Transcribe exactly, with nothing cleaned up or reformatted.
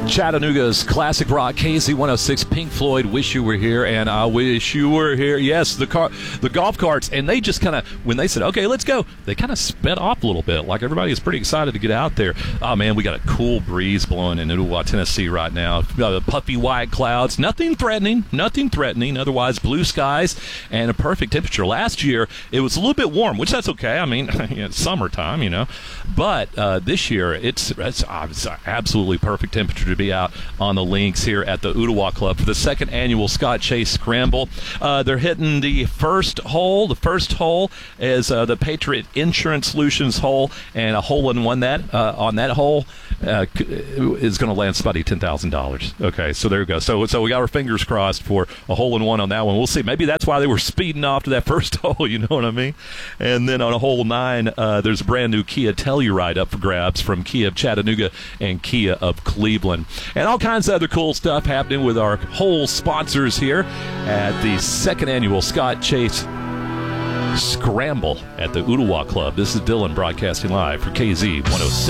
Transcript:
Chattanooga's classic rock, K Z one oh six, Pink Floyd, Wish You Were Here, and I Wish You Were Here. Yes, the car, the golf carts, and they just kind of, when they said, okay, let's go, they kind of sped off a little bit. Like, everybody is pretty excited to get out there. Oh, man, we got a cool breeze blowing in Ottawa, Tennessee right now. Uh, puffy white clouds, nothing threatening, nothing threatening, otherwise blue skies, and a perfect temperature. Last year, it was a little bit warm, which that's okay. I mean, it's summertime, you know. But uh, this year, it's, it's, uh, it's absolutely perfect temperature to be out on the links here at the Ottawa Club for the second annual Scott Chase Scramble. Uh, they're hitting the first hole. The first hole is uh, the Patriot Insurance Solutions hole, and a hole in one that uh, on that hole uh, is going to land Spuddy ten thousand dollars. Okay, so there we go. So so we got our fingers crossed for a hole in one on that one. We'll see. Maybe that's why they were speeding off to that first hole. You know what I mean? And then on a hole nine, uh, there's a brand new Kia Telluride up for grabs from Kia of Chattanooga and Kia of Cleveland. And all kinds of other cool stuff happening with our whole sponsors here at the second annual Scott Chase Scramble at the Ottawa Club. This is Dylan broadcasting live for K Z one oh six.